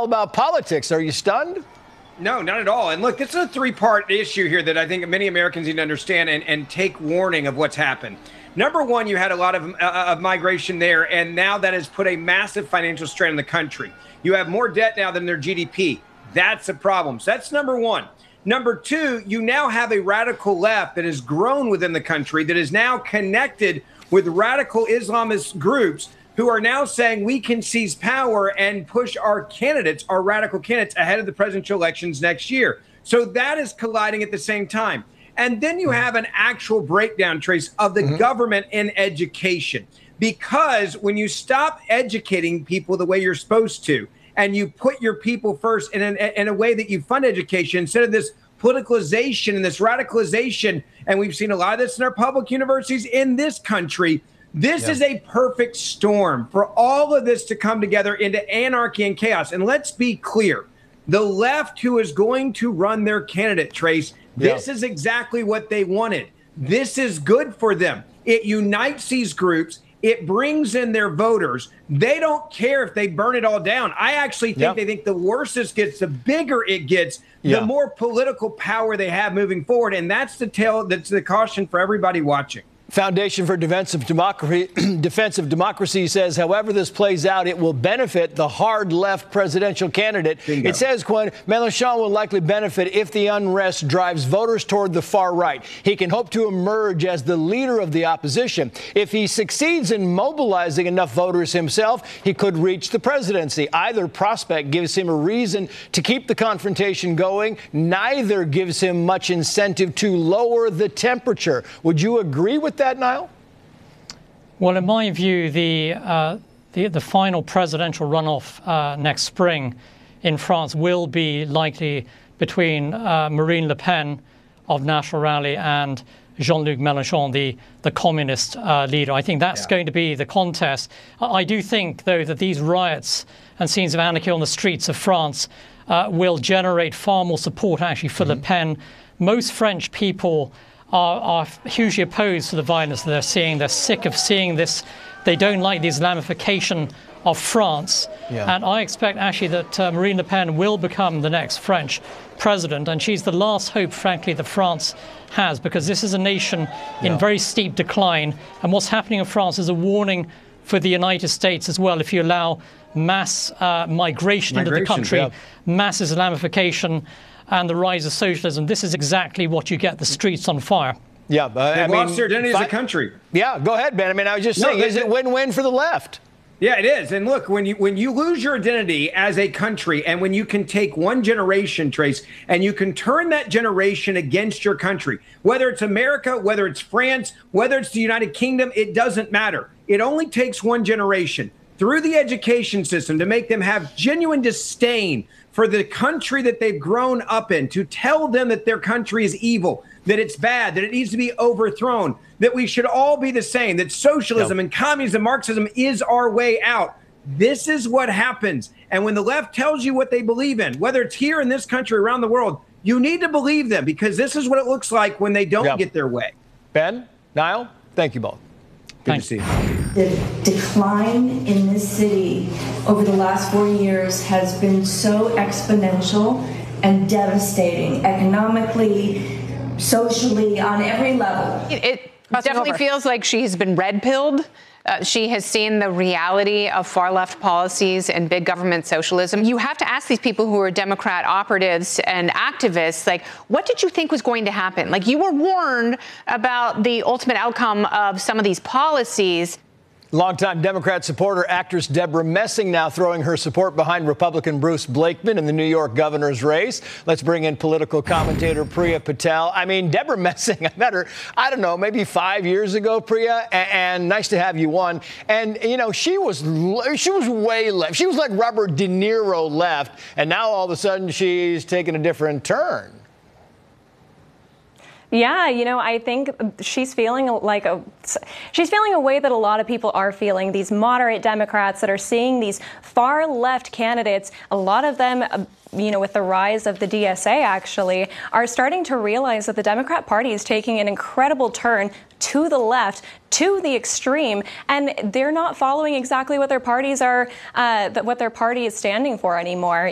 all about politics. Are you stunned? No, not at all. And look, this is a three-part issue here that I think many Americans need to understand and take warning of what's happened. Number one, you had a lot of migration there, and now that has put a massive financial strain on the country. You have more debt now than their GDP. That's a problem. So that's number one. Number two, you now have a radical left that has grown within the country that is now connected with radical Islamist groups who are now saying we can seize power and push our candidates, our radical candidates, ahead of the presidential elections next year. So that is colliding at the same time. And then you have an actual breakdown, Trace, of the government in education. Because when you stop educating people the way you're supposed to, and you put your people first in a way that you fund education, instead of this politicalization and this radicalization, and we've seen a lot of this in our public universities in this country, this is a perfect storm for all of this to come together into anarchy and chaos. And let's be clear, the left who is going to run their candidate, Trace, this is exactly what they wanted. This is good for them. It unites these groups. It brings in their voters. They don't care if they burn it all down. I actually think they think the worse this gets, the bigger it gets, the more political power they have moving forward. And that's the caution for everybody watching. Foundation for Defense of Democracy says, however this plays out, it will benefit the hard left presidential candidate. Bingo. It says, quote, Mélenchon will likely benefit if the unrest drives voters toward the far right. He can hope to emerge as the leader of the opposition. If he succeeds in mobilizing enough voters himself, he could reach the presidency. Either prospect gives him a reason to keep the confrontation going. Neither gives him much incentive to lower the temperature. Would you agree with that, Niall? Well, in my view, the final presidential runoff next spring in France will be likely between Marine Le Pen of National Rally and Jean-Luc Mélenchon, the communist leader. I think that's going to be the contest. I do think, though, that these riots and scenes of anarchy on the streets of France will generate far more support, actually, for Le Pen. Most French people are hugely opposed to the violence that they're seeing. They're sick of seeing this. They don't like the Islamification of France. And I expect, actually, that Marine Le Pen will become the next French president. And she's the last hope, frankly, that France has, because this is a nation in very steep decline. And what's happening in France is a warning for the United States as well. If you allow mass migration into the country, mass Islamification, and the rise of socialism, this is exactly what you get, the streets on fire. They've lost their identity as a country. Yeah, go ahead, Ben. I mean, I was just saying, is it win-win for the left? Yeah, it is. And look, when you lose your identity as a country, and when you can take one generation, Trace, and you can turn that generation against your country, whether it's America, whether it's France, whether it's the United Kingdom, it doesn't matter. It only takes one generation through the education system to make them have genuine disdain for the country that they've grown up in, to tell them that their country is evil, that it's bad, that it needs to be overthrown, that we should all be the same, that socialism and communism, Marxism is our way out. This is what happens. And when the left tells you what they believe in, whether it's here in this country or around the world, you need to believe them, because this is what it looks like when they don't get their way. Ben, Niall, thank you both. Good to see you. The decline in this city over the last 4 years has been so exponential and devastating, economically, socially, on every level. It definitely feels like she's been red-pilled. She has seen the reality of far-left policies and big government socialism. You have to ask these people who are Democrat operatives and activists, like, what did you think was going to happen? Like, you were warned about the ultimate outcome of some of these policies. Longtime Democrat supporter, actress Deborah Messing, now throwing her support behind Republican Bruce Blakeman in the New York governor's race. Let's bring in political commentator Priya Patel. I mean, Deborah Messing, I met her, I don't know, maybe 5 years ago, Priya, and nice to have you on. And, you know, she was way left. She was like Robert De Niro left, and now all of a sudden she's taking a different turn. Yeah, you know, I think she's feeling a way that a lot of people are feeling. These moderate Democrats that are seeing these far left candidates, a lot of them, you know, with the rise of the DSA, actually, are starting to realize that the Democrat Party is taking an incredible turn to the left, to the extreme, and they're not following exactly what their parties are, what their party is standing for anymore.